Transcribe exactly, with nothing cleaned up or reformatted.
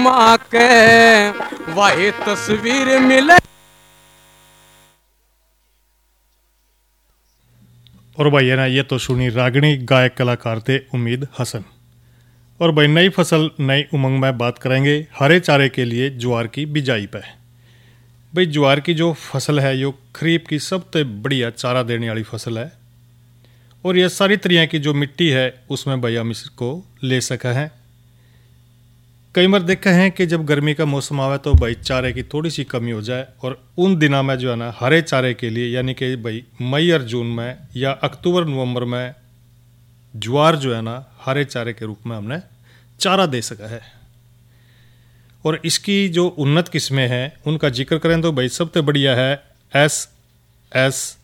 माँ के वही तस्वीर मिले। और भाई है ना, ये तो सुनी रागनी गायक कलाकार थे उम्मीद हसन। और भाई नई फसल नई उमंग में बात करेंगे हरे चारे के लिए ज्वार की बिजाई पे। भाई ज्वार की जो फसल है यो खरीफ की सबसे बढ़िया चारा देने वाली फसल है। और यह सारी तरह की जो मिट्टी है उसमें भाई हम इसको ले सके हैं। कई बार देखा है कि जब गर्मी का मौसम आवे तो भाई चारे की थोड़ी सी कमी हो जाए, और उन दिनों में जो है ना हरे चारे के लिए यानी कि भाई मई और जून में या अक्टूबर नवंबर में ज्वार जो है ना हरे चारे के रूप में हमने चारा दे सका है। और इसकी जो उन्नत किस्में हैं उनका जिक्र करें तो भाई सबसे बढ़िया है एस एस